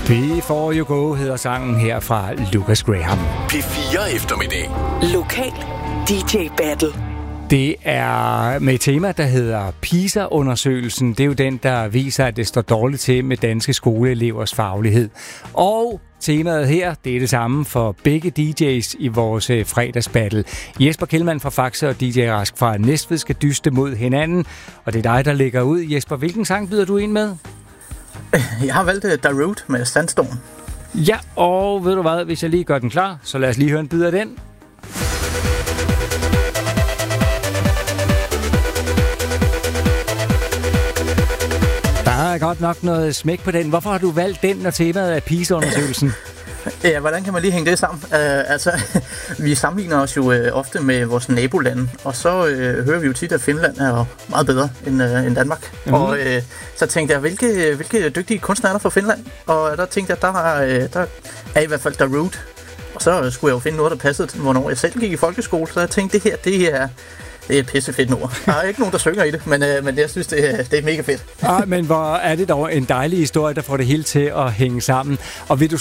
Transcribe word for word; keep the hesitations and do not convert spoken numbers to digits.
Before You Go hedder sangen her fra Lucas Graham. P fire eftermiddag. Lokal D J Battle. Det er med et tema, der hedder PISA-undersøgelsen. Det er jo den, der viser, at det står dårligt til med danske skoleelevers faglighed. Og temaet her, det er det samme for begge D J's i vores fredagsbattle. Jesper Kjellmann fra Faxe og D J Rask fra Næstved skal dyste mod hinanden. Og det er dig, der lægger ud. Jesper, hvilken sang byder du ind med? Jeg har valgt The Road med Sandstorm. Ja, og ved du hvad, hvis jeg lige gør den klar, så lad os lige høre en bid af den. Der er godt nok noget smæk på den. Hvorfor har du valgt den, når temaet er PISA-undersøgelsen? Ja, hvordan kan man lige hænge det sammen? Uh, altså, vi sammenligner os jo uh, ofte med vores nabolande, og så uh, hører vi jo tit, at Finland er meget bedre end, uh, end Danmark. Mm-hmm. Og uh, så tænkte jeg, hvilke, hvilke dygtige kunstnere er der fra Finland? Og der tænkte jeg, der er, uh, der er i hvert fald The Road. Og så skulle jeg jo finde noget, der passede til, hvornår jeg selv gik i folkeskole. Så jeg tænkte, det her, det er... Det er pissefedt nu. Der er ikke nogen, der synger i det, men, øh, men jeg synes, det er, det er mega fedt. Ah, men hvor er det dog en dejlig historie, der får det hele til at hænge sammen. Og vil du